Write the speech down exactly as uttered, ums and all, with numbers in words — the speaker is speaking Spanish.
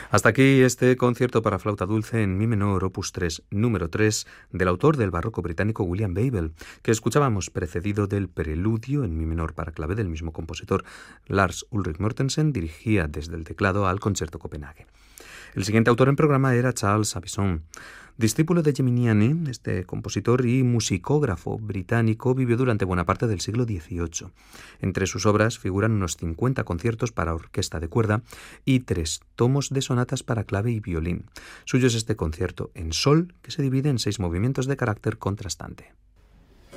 Hasta aquí este concierto para flauta dulce en mi menor, opus tres, número tres, del autor del barroco británico William Babel, que escuchábamos precedido del preludio en mi menor para clave del mismo compositor. Lars Ulrik Mortensen dirigía desde el teclado al Concerto Copenhague. El siguiente autor en programa era Charles Avison. Discípulo de Geminiani, este compositor y musicógrafo británico vivió durante buena parte del siglo dieciocho. Entre sus obras figuran unos cincuenta conciertos para orquesta de cuerda y tres tomos de sonatas para clave y violín. Suyo es este concierto en sol, que se divide en seis movimientos de carácter contrastante.